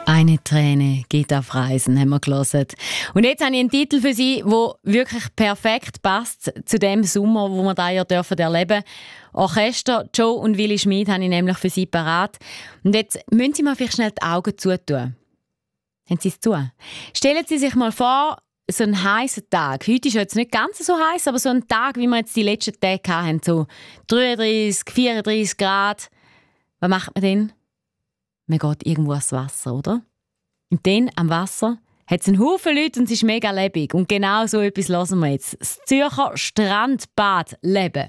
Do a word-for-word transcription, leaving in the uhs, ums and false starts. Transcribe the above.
Eine Träne geht auf Reisen, haben wir gelesen. Und jetzt habe ich einen Titel für Sie, der wirklich perfekt passt zu dem Sommer, wo wir da ja dürfen erleben. Orchester Joe und Willy Schmid habe ich nämlich für Sie parat. Und jetzt müssen Sie mal vielleicht schnell die Augen zutun. Haben Sie es zu? Stellen Sie sich mal vor, so einen heißen Tag. Heute ist jetzt nicht ganz so heiß, aber so ein Tag, wie wir jetzt die letzten Tage hatten, so dreiunddreißig, vierunddreißig Grad. Was macht man denn? Man geht irgendwo ans Wasser, oder? Und dann am Wasser hat es einen Haufen Leute und es ist mega lebendig. Und genau so etwas hören wir jetzt. Das Zürcher Strandbad leben.